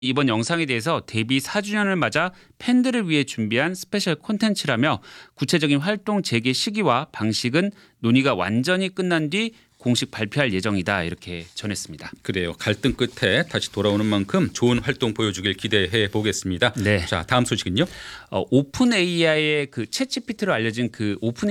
이번 영상에 대해서 데뷔 4주년을 맞아 팬들을 위해 준비한 스페셜 콘텐츠라며 구체적인 활동 재개 시기와 방식은 논의가 완전히 끝난 뒤 공식 발표할 예정이다 이렇게 전했습니다. 그래요. 갈등 끝에 다시 돌아오는 만큼 좋은 활동 보여주길 기대해 보겠습니다. 네. 자, 다음 소식은요. 오픈 AI의 그 챗GPT로 알려진 그 오픈